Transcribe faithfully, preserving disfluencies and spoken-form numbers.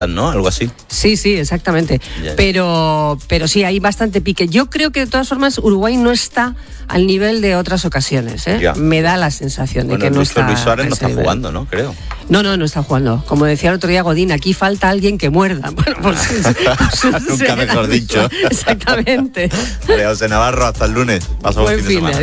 ¿no? Algo así. Sí, sí, exactamente. Yeah. Pero, pero sí, hay bastante pique. Yo creo que de todas formas Uruguay no está al nivel de otras ocasiones, ¿eh? Yeah. Me da la sensación de bueno, que no Luis, está. Luis Suárez no está nivel. jugando, ¿no? Creo. No, no, no está jugando. Como decía el otro día Godín, aquí falta alguien que muerda. Bueno, pues, nunca mejor dicho. Exactamente. María José Navarro, hasta el lunes. Pasamos Buen fin de semana. fin de